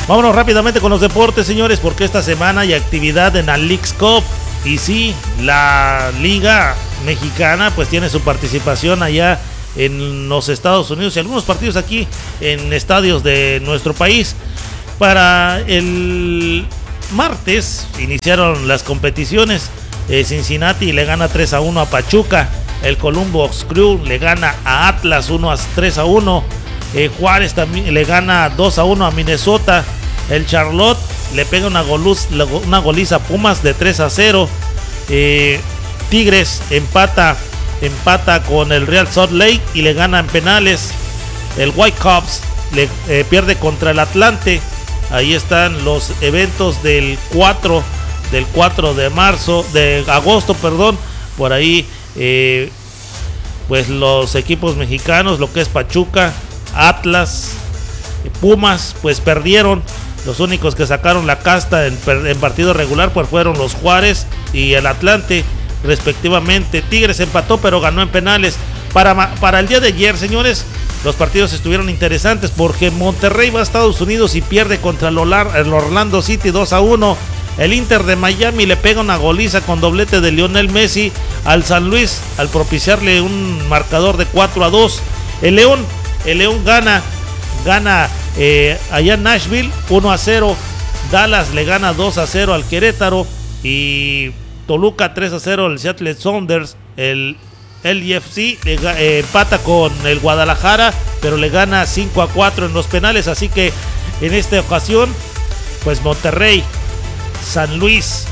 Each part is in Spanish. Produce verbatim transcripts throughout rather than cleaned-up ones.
Vámonos rápidamente con los deportes, señores, porque esta semana hay actividad en la Leagues Cup. Y sí, la Liga Mexicana pues tiene su participación allá en los Estados Unidos y algunos partidos aquí en estadios de nuestro país. Para el martes iniciaron las competiciones. eh, Cincinnati le gana tres a uno a Pachuca. El Columbus Crew le gana a Atlas uno a tres a uno. eh, Juárez también le gana dos a uno a Minnesota. El Charlotte le pega una, goluz, una goliza a Pumas de tres a cero. eh, Tigres empata empata con el Real Salt Lake y le gana en penales. El Whitecaps le eh, pierde contra el Atlante. Ahí están los eventos del cuatro del cuatro de marzo, de agosto, perdón. Por ahí eh, pues los equipos mexicanos, lo que es Pachuca, Atlas, Pumas, pues perdieron. Los únicos que sacaron la casta en, en partido regular pues fueron los Juárez y el Atlante, respectivamente. Tigres empató pero ganó en penales. Para, para el día de ayer, señores, los partidos estuvieron interesantes porque Monterrey va a Estados Unidos y pierde contra el Orlando City dos a uno. El Inter de Miami le pega una goliza con doblete de Lionel Messi al San Luis al propiciarle un marcador de cuatro a dos. El León, el León gana, gana eh, allá en Nashville uno a cero. Dallas le gana dos a cero al Querétaro y Toluca tres a cero al Seattle Sounders. El El L F C le, eh, empata con el Guadalajara, pero le gana cinco a cuatro en los penales. Así que en esta ocasión, pues Monterrey, San Luis,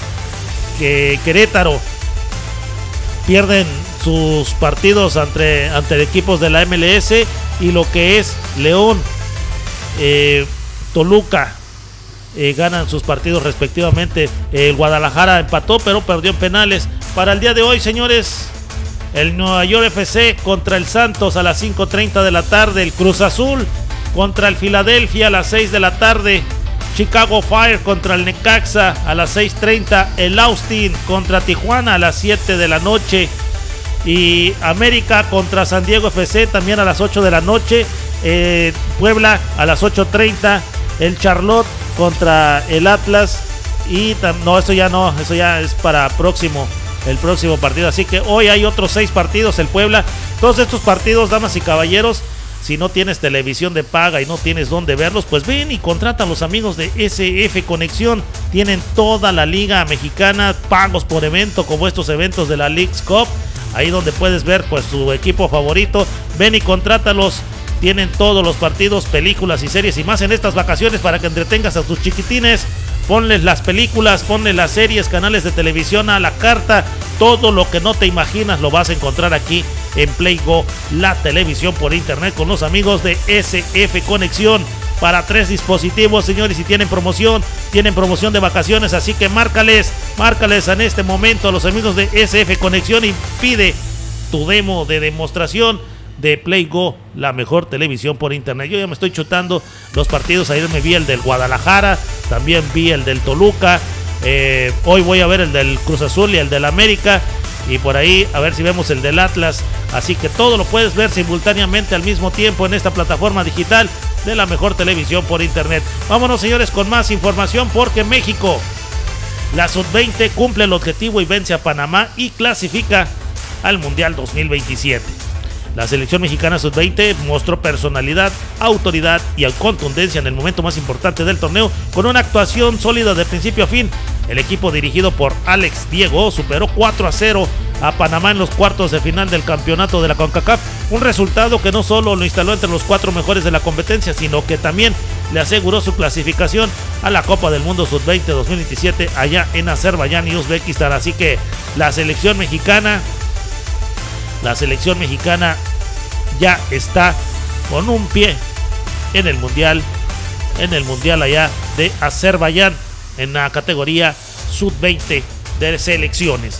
que Querétaro pierden sus partidos ante, ante equipos de la M L S. Y lo que es León, eh, Toluca, eh, ganan sus partidos respectivamente. El Guadalajara empató, pero perdió en penales. Para el día de hoy, señores, el Nueva York F C contra el Santos a las cinco treinta de la tarde. El Cruz Azul contra el Filadelfia a las seis de la tarde. Chicago Fire contra el Necaxa a las seis treinta. El Austin contra Tijuana a las siete de la noche. Y América contra San Diego F C también a las ocho de la noche. eh, Puebla a las ocho treinta. El Charlotte contra el Atlas. Y no, eso ya no, eso ya es para próximo el próximo partido. Así que hoy hay otros seis partidos. El Puebla, todos estos partidos, damas y caballeros, si no tienes televisión de paga y no tienes dónde verlos, pues ven y contrata a los amigos de S F Conexión. Tienen toda la liga mexicana, pagos por evento, como estos eventos de la Leagues Cup, ahí donde puedes ver pues tu equipo favorito. Ven y contrátalos. Tienen todos los partidos, películas y series y más en estas vacaciones para que entretengas a tus chiquitines. Ponles las películas, ponles las series, canales de televisión a la carta. Todo lo que no te imaginas lo vas a encontrar aquí en PlayGo, la televisión por internet con los amigos de S F Conexión. Para tres dispositivos, señores, y tienen promoción, tienen promoción de vacaciones. Así que márcales, márcales en este momento a los amigos de S F Conexión y pide tu demo de demostración de PlayGo, la mejor televisión por internet. Yo ya me estoy chutando los partidos. Ayer me vi el del Guadalajara, también vi el del Toluca. Eh, hoy voy a ver el del Cruz Azul y el del América. Y por ahí a ver si vemos el del Atlas. Así que todo lo puedes ver simultáneamente al mismo tiempo en esta plataforma digital de la mejor televisión por internet. Vámonos, señores, con más información porque México, la sub veinte, cumple el objetivo y vence a Panamá y clasifica al Mundial dos mil veintisiete. La selección mexicana sub veinte mostró personalidad, autoridad y contundencia en el momento más importante del torneo con una actuación sólida de principio a fin. El equipo dirigido por Alex Diego superó cuatro a cero a Panamá en los cuartos de final del campeonato de la CONCACAF, un resultado que no solo lo instaló entre los cuatro mejores de la competencia, sino que también le aseguró su clasificación a la Copa del Mundo sub veinte dos mil veintisiete allá en Azerbaiyán y Uzbekistán. Así que la selección mexicana La selección mexicana ya está con un pie en el mundial, en el mundial allá de Azerbaiyán, en la categoría sub veinte de selecciones.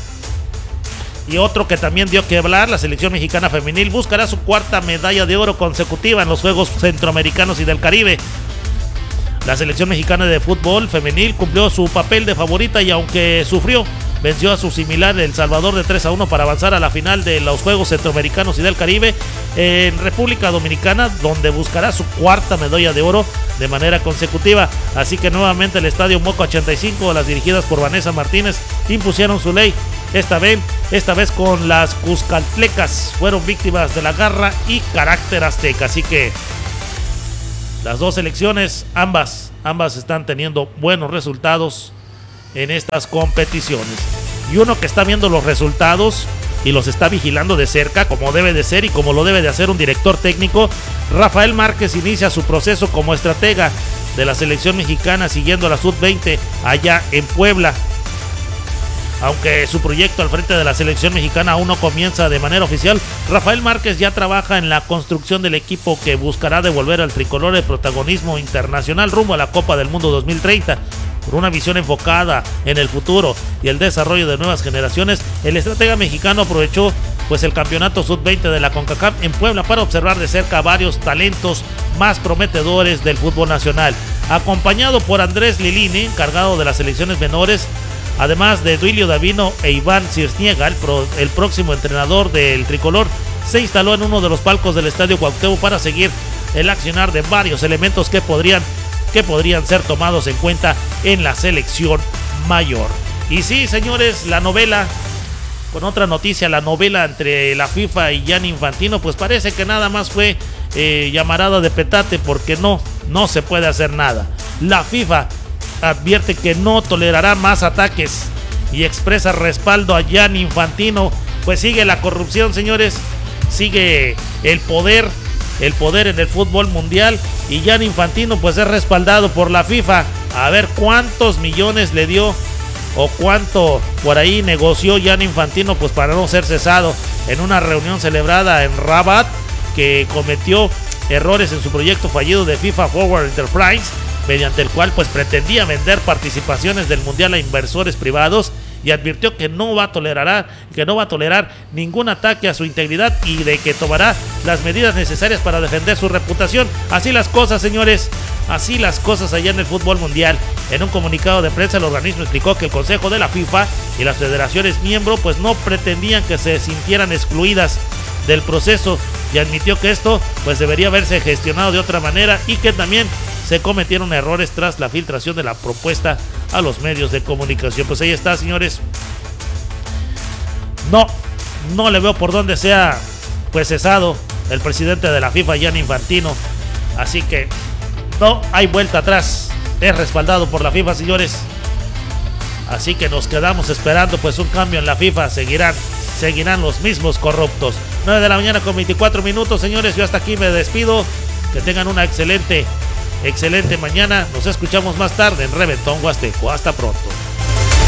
Y otro que también dio que hablar, la selección mexicana femenil buscará su cuarta medalla de oro consecutiva en los Juegos Centroamericanos y del Caribe. La selección mexicana de fútbol femenil cumplió su papel de favorita y aunque sufrió venció a su similar El Salvador de tres a uno para avanzar a la final de los Juegos Centroamericanos y del Caribe en República Dominicana, donde buscará su cuarta medalla de oro de manera consecutiva. Así que nuevamente el Estadio Moca ochenta y cinco, las dirigidas por Vanessa Martínez, impusieron su ley. Esta vez, esta vez con las Cuscatlecas, fueron víctimas de la garra y carácter azteca. Así que las dos selecciones, ambas, ambas están teniendo buenos resultados en estas competiciones. Y uno que está viendo los resultados y los está vigilando de cerca, como debe de ser y como lo debe de hacer un director técnico, Rafael Márquez inicia su proceso como estratega de la selección mexicana, siguiendo a la sub veinte allá en Puebla. Aunque su proyecto al frente de la selección mexicana aún no comienza de manera oficial, Rafael Márquez ya trabaja en la construcción del equipo que buscará devolver al tricolor el protagonismo internacional rumbo a la Copa del Mundo dos mil treinta. Por una visión enfocada en el futuro y el desarrollo de nuevas generaciones, el estratega mexicano aprovechó pues el campeonato sub veinte de la CONCACAF en Puebla para observar de cerca varios talentos más prometedores del fútbol nacional. Acompañado por Andrés Lilini, encargado de las selecciones menores, además de Duilio Davino e Iván Cirsniega, el, pro, el próximo entrenador del tricolor, se instaló en uno de los palcos del Estadio Cuauhtémoc para seguir el accionar de varios elementos que podrían, que podrían ser tomados en cuenta en la selección mayor. Y sí, señores, la novela, con otra noticia, la novela entre la FIFA y Gianni Infantino, pues parece que nada más fue eh, llamarada de petate, porque no, no se puede hacer nada. La FIFA advierte que no tolerará más ataques y expresa respaldo a Gianni Infantino. Pues sigue la corrupción, señores, sigue el poder, el poder en el fútbol mundial, y Gianni Infantino pues es respaldado por la FIFA. A ver cuántos millones le dio o cuánto por ahí negoció Gianni Infantino pues para no ser cesado en una reunión celebrada en Rabat, que cometió errores en su proyecto fallido de FIFA Forward Enterprise, mediante el cual pues pretendía vender participaciones del mundial a inversores privados, y advirtió que no va a tolerar que no va a tolerar ningún ataque a su integridad y de que tomará las medidas necesarias para defender su reputación. Así las cosas, señores, así las cosas allá en el fútbol mundial. En un comunicado de prensa, el organismo explicó que el Consejo de la FIFA y las federaciones miembro pues no pretendían que se sintieran excluidas del proceso, y admitió que esto pues debería haberse gestionado de otra manera y que también se cometieron errores tras la filtración de la propuesta a los medios de comunicación. Pues ahí está, señores. No, no le veo por dónde sea pues cesado el presidente de la FIFA, Gianni Infantino. Así que no hay vuelta atrás. Es respaldado por la FIFA, señores. Así que nos quedamos esperando pues un cambio en la FIFA. Seguirán, seguirán los mismos corruptos. nueve de la mañana con veinticuatro minutos, señores. Yo hasta aquí me despido. Que tengan una excelente Excelente mañana, nos escuchamos más tarde en Reventón Huasteco. Hasta pronto.